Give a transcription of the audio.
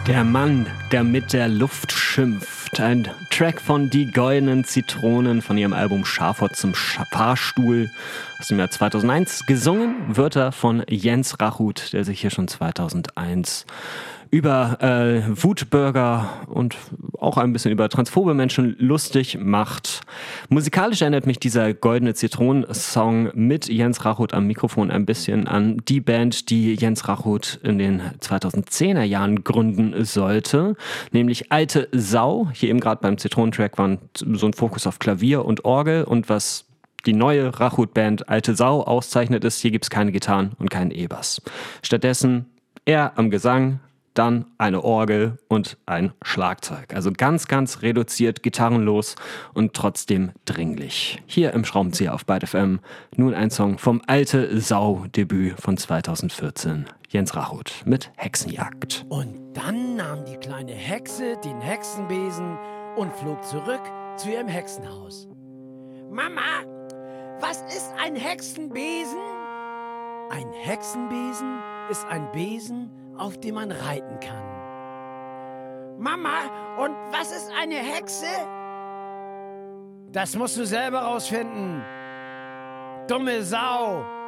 Der Mann, der mit der Luft schimpft. Ein Track von Die Goldenen Zitronen von ihrem Album Schafott zum Fahrstuhl aus dem Jahr 2001. Gesungen Wörter von Jens Rachut, der sich hier schon 2001 über Wutbürger und auch ein bisschen über transphobe Menschen lustig macht. Musikalisch erinnert mich dieser Goldene Zitronen-Song mit Jens Rachut am Mikrofon ein bisschen an die Band, die Jens Rachut in den 2010er Jahren gründen sollte, nämlich Alte Sau. Hier eben gerade beim Zitronentrack war so ein Fokus auf Klavier und Orgel, und was die neue Rachut-Band Alte Sau auszeichnet ist, hier gibt es keine Gitarren und keinen E-Bass. Stattdessen er am Gesang, dann eine Orgel und ein Schlagzeug. Also ganz, ganz reduziert, gitarrenlos und trotzdem dringlich. Hier im Schraubenzieher auf Byte FM nun ein Song vom Alte Sau-Debüt von 2014. Jens Rachut mit Hexenjagd. Und dann nahm die kleine Hexe den Hexenbesen und flog zurück zu ihrem Hexenhaus. Mama, was ist ein Hexenbesen? Ein Hexenbesen ist ein Besen, auf dem man reiten kann. Mama, und was ist eine Hexe? Das musst du selber rausfinden. Dumme Sau.